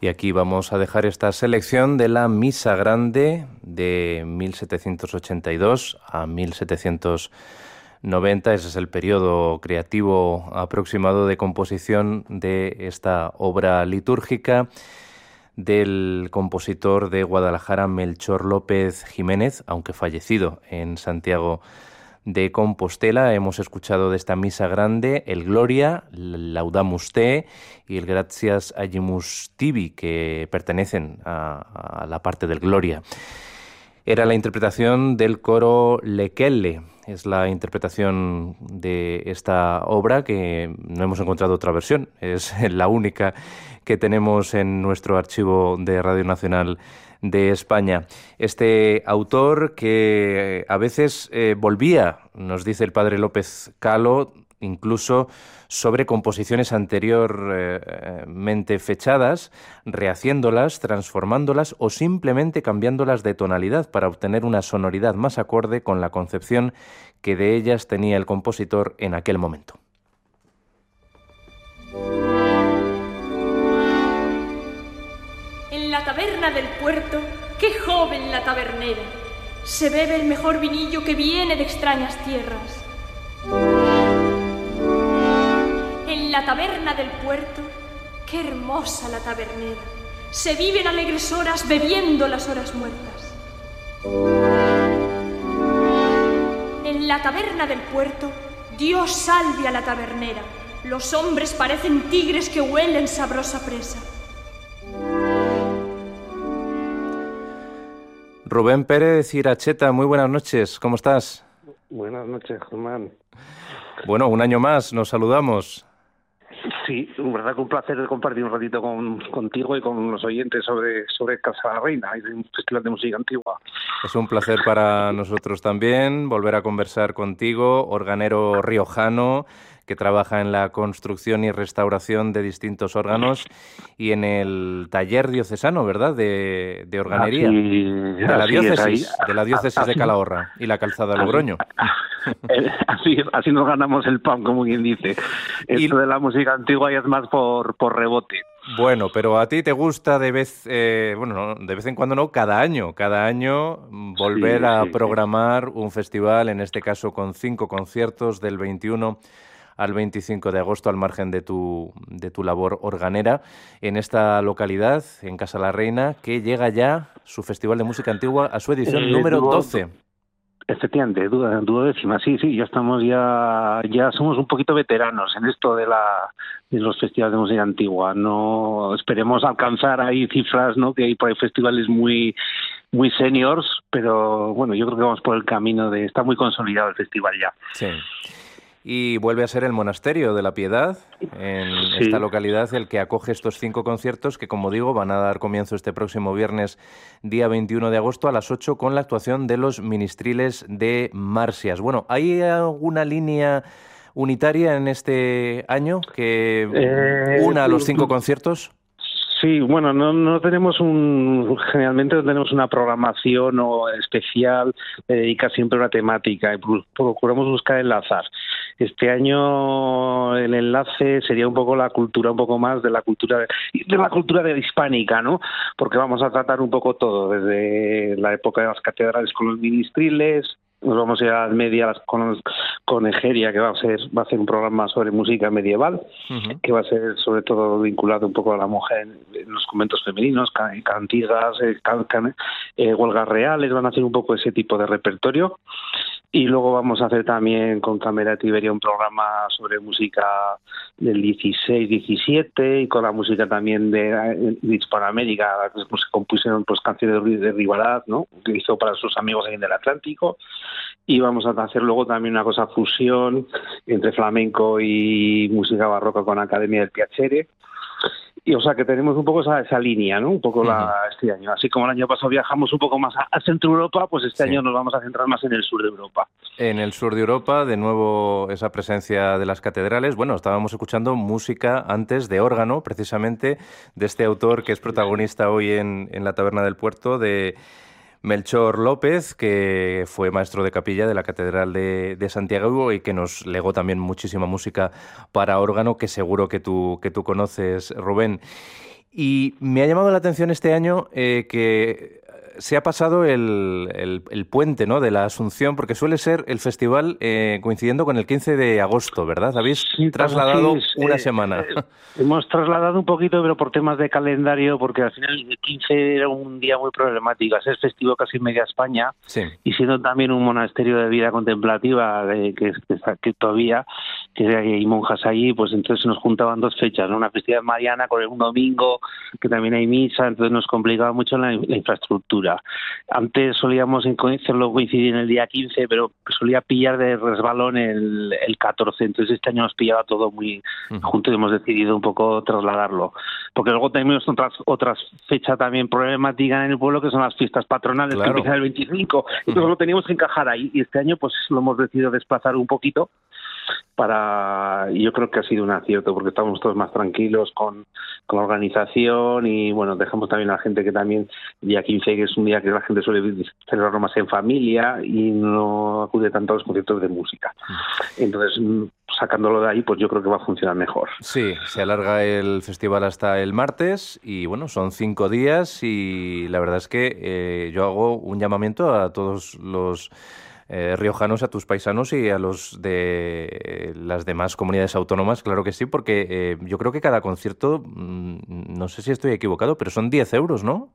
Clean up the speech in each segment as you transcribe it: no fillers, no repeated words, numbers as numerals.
Y aquí vamos a dejar esta selección de la Misa Grande de 1782 a 1790. Ese es el periodo creativo aproximado de composición de esta obra litúrgica del compositor de Guadalajara, Melchor López Jiménez, aunque fallecido en Santiago de Compostela. Hemos escuchado de esta Misa Grande el Gloria, el Laudamus Te y el Gratias Agimus Tibi, que pertenecen a la parte del Gloria. Era la interpretación del coro Lekelle. Es la interpretación de esta obra, que no hemos encontrado otra versión. Es la única que tenemos en nuestro archivo de Radio Nacional de España. Este autor que a veces volvía, nos dice el padre López Calo, incluso sobre composiciones anteriormente fechadas, rehaciéndolas, transformándolas o simplemente cambiándolas de tonalidad para obtener una sonoridad más acorde con la concepción que de ellas tenía el compositor en aquel momento. En la taberna del puerto, qué joven la tabernera, se bebe el mejor vinillo que viene de extrañas tierras. En la taberna del puerto, qué hermosa la tabernera, se viven alegres horas bebiendo las horas muertas. En la taberna del puerto, Dios salve a la tabernera, los hombres parecen tigres que huelen sabrosa presa. Rubén Pérez Iracheta, muy buenas noches, ¿cómo estás? Buenas noches, Germán. Bueno, un año más, nos saludamos. Sí, en verdad que un placer de compartir un ratito contigo y con los oyentes sobre Casa la Reina y un festival de música antigua. Es un placer para nosotros también volver a conversar contigo, organero riojano, que trabaja en la construcción y restauración de distintos órganos y en el taller diocesano, ¿verdad?, de organería. De la diócesis de Calahorra y la Calzada Logroño. Así nos ganamos el pan, como quien dice. Esto de la música antigua ya es más por rebote. Bueno, pero a ti te gusta de vez en cuando no, cada año volver a programar un festival, en este caso con 5 conciertos del 21 al 25 de agosto, al margen de tu labor organera, en esta localidad, en Casa la Reina, que llega ya su Festival de Música Antigua a su edición número 12. Efectivamente, duodécima, sí, ya estamos, ya somos un poquito veteranos en esto de los festivales de música antigua. No esperemos alcanzar ahí cifras, ¿no?, que hay por ahí festivales muy seniors, pero bueno, yo creo que vamos por el camino está muy consolidado el festival ya. Sí. Y vuelve a ser el Monasterio de la Piedad, en esta localidad, el que acoge estos 5 conciertos que, como digo, van a dar comienzo este próximo viernes, día 21 de agosto, a las 8, con la actuación de los Ministriles de Marsias. Bueno, ¿hay alguna línea unitaria en este año que una a los 5 conciertos? Sí, bueno, no tenemos generalmente no tenemos una programación especial dedicada siempre a una temática y procuramos buscar enlazar. Este año el enlace sería un poco la cultura, un poco más de la cultura hispánica, ¿no? Porque vamos a tratar un poco todo, desde la época de las catedrales con los ministriles. Nos vamos a ir a la media con Egeria, que va a ser un programa sobre música medieval, que va a ser sobre todo vinculado un poco a la mujer en los conventos femeninos, cantigas, huelgas reales, van a hacer un poco ese tipo de repertorio. Y luego vamos a hacer también con Camerata Iberia un programa sobre música del 16-17 y con la música también de Hispanoamérica, pues se compusieron canciones de Rivaraz, ¿no?, que hizo para sus amigos ahí en el Atlántico. Y vamos a hacer luego también una cosa fusión entre flamenco y música barroca con Academia del Piacere. Y o sea que tenemos un poco esa línea, ¿no? Un poco este año. Así como el año pasado viajamos un poco más a Centro Europa, pues este año nos vamos a centrar más en el sur de Europa. En el sur de Europa, de nuevo, esa presencia de las catedrales. Bueno, estábamos escuchando música antes de órgano, precisamente, de este autor que es protagonista hoy en la Taberna del Puerto, de Melchor López, que fue maestro de capilla de la Catedral de Santiago y que nos legó también muchísima música para órgano, que seguro que tú conoces, Rubén. Y me ha llamado la atención este año que se ha pasado el puente, ¿no?, de la Asunción, porque suele ser el festival coincidiendo con el 15 de agosto, ¿verdad? Habéis trasladado una semana. Hemos trasladado un poquito, pero por temas de calendario, porque al final el 15 era un día muy problemático, es festivo casi en media España, Sí. y siendo también un monasterio de vida contemplativa que todavía que hay monjas allí, pues entonces nos juntaban dos fechas, ¿no? Una festividad mariana con un domingo, que también hay misa, entonces nos complicaba mucho la infraestructura. Antes solíamos hacerlo coincidir en el día 15, pero solía pillar de resbalón el 14, entonces este año nos pillaba todo muy junto y hemos decidido un poco trasladarlo. Porque luego tenemos otras fechas también problemáticas en el pueblo, que son las fiestas patronales, Claro. que empiezan el 25, entonces lo teníamos que encajar ahí, y este año pues lo hemos decidido desplazar un poquito y yo creo que ha sido un acierto porque estamos todos más tranquilos con la organización y bueno, dejamos también a la gente que también día 15, que es un día que la gente suele celebrarlo más en familia y no acude tanto a los conciertos de música. Entonces, sacándolo de ahí, pues yo creo que va a funcionar mejor. Sí, se alarga el festival hasta el martes y bueno, son 5 días y la verdad es que yo hago un llamamiento a todos los riojanos, a tus paisanos y a los de las demás comunidades autónomas, claro que sí, porque yo creo que cada concierto, no sé si estoy equivocado, pero son 10 euros, ¿no?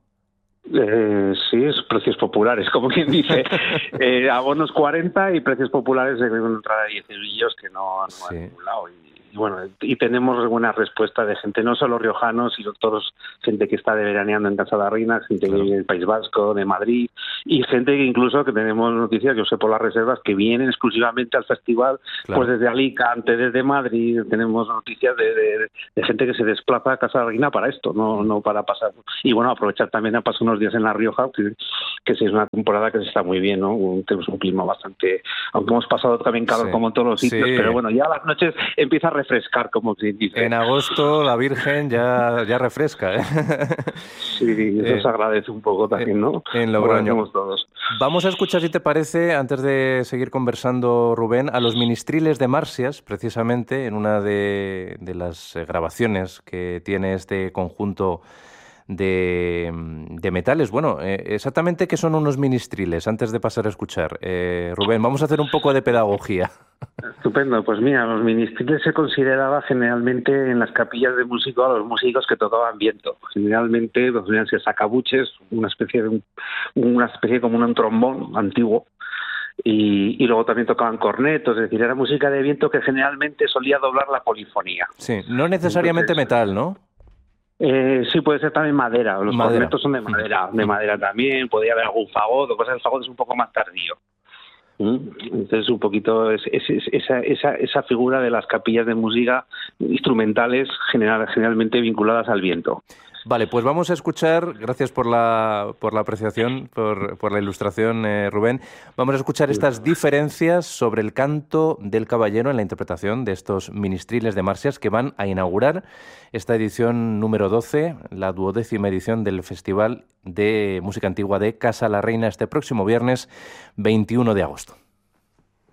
Sí, es precios populares, como quien dice. Abonos 40 y precios populares de una entrada de 10 eurillos que no Sí. hay ningún lado. Y bueno, y tenemos buena respuesta de gente, no solo riojanos, sino todos, gente que está de veraneando en Casa de la Reina, gente que viene del País Vasco, de Madrid, y gente que incluso que tenemos noticias, yo sé por las reservas, que vienen exclusivamente al festival, Claro. pues desde Alicante, desde Madrid, tenemos noticias de gente que se desplaza a Casa de la Reina para esto, no para pasar. Y bueno, aprovechar también a pasar unos días en La Rioja, que sí es una temporada que se está muy bien, ¿no? Tenemos un clima bastante, aunque hemos pasado también calor Sí. como en todos los sitios, Sí. pero bueno, ya a las noches empieza a refrescar, como se dice. En agosto la Virgen ya refresca, ¿eh? Sí, eso se agradece un poco también, ¿no? En Lo Logroño. agradecemos todos. Vamos a escuchar, si te parece, antes de seguir conversando, Rubén, a los Ministriles de Marsias, precisamente, en una de las grabaciones que tiene este conjunto de metales. Bueno, exactamente, ¿qué son unos ministriles? Antes de pasar a escuchar. Rubén, vamos a hacer un poco de pedagogía. Estupendo, pues mira, los ministriles se consideraba generalmente en las capillas de músicos a los músicos que tocaban viento. Generalmente los venían sacabuches, una especie como un trombón antiguo. Y luego también tocaban cornetos, es decir, era música de viento que generalmente solía doblar la polifonía. Sí, no necesariamente metal, ¿no? Sí, puede ser también madera. Los Madera. cornetos son de madera también. Podría haber algún fagot, o cosas. El fagot es un poco más tardío. Entonces, un poquito esa figura de las capillas de música instrumentales generalmente vinculadas al viento. Vale, pues vamos a escuchar, gracias por la apreciación, por la ilustración, Rubén, vamos a escuchar estas diferencias sobre el canto del caballero en la interpretación de estos ministriles de Marsias que van a inaugurar esta edición número 12, la 12ª edición del Festival de Música Antigua de Casa la Reina, este próximo viernes 21 de agosto.